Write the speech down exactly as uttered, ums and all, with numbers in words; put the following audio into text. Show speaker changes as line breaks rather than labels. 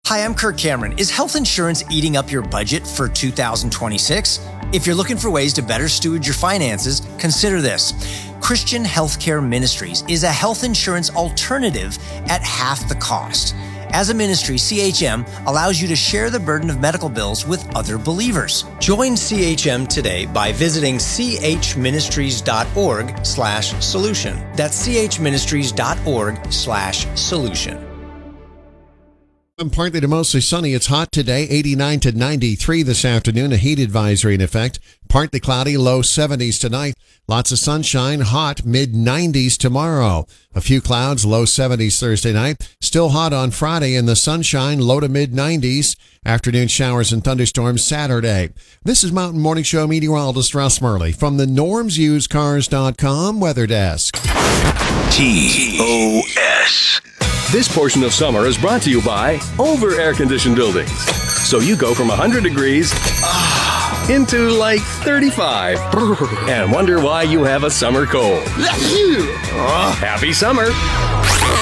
Hi, I'm Kirk Cameron. Is health insurance eating up your budget for two thousand twenty-six? If you're looking for ways to better steward your finances, consider this. Christian Healthcare Ministries is a health insurance alternative at half the cost. As a ministry, C H M allows you to share the burden of medical bills with other believers. Join C H M today by visiting chministries.org slash solution. That's chministries.org slash solution.
Partly to mostly sunny. It's hot today, eighty-nine to ninety-three this afternoon. A heat advisory in effect. Partly cloudy, low seventies tonight. Lots of sunshine, hot, mid nineties tomorrow. A few clouds, low seventies Thursday night. Still hot on Friday in the sunshine, low to mid nineties. Afternoon showers and thunderstorms Saturday. This is Mountain Morning Show meteorologist Russ Murley from the norms used cars dot com Weather Desk.
T O S.
This portion of summer is brought to you by Over Air Conditioned Buildings. So you go from one hundred degrees ah, into like thirty-five and wonder why you have a summer cold. Happy summer.